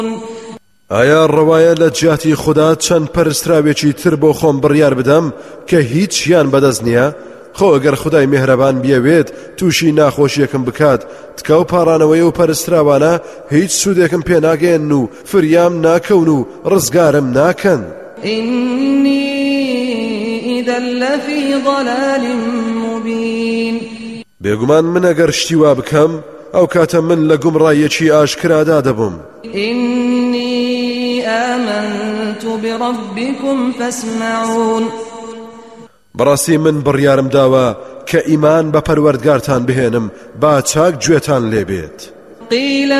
ئایا ڕەوایە لە جیاتی خوددا چەند پەرستراوێکی تر بۆ خۆم بڕیار بدەم کە هیچیان بەدەست نییە؟ خۆ ئەگەر خودای میهرەبان بیەوێت تووشی ناخۆشیەکم بکات تکاو پاڕانەوەی و پەرستراوانە هیچ سوودێکم پێ ناگەێن و فریام ناکەون و ڕزگارم ناکەن. إني إذا لفي ضلال مبين. بێگومان من ئەگەر شتی وا بکەم ئەو کاتە من لە گومڕایەکی ئاشکرادا دەبم. إني آمنت بربكم فاسمعون. بەڕاستی من بڕیارم داوە کە ئیمان بە پەروەردگارتان بهێنم با چاک گوێتان لێبێت. قيل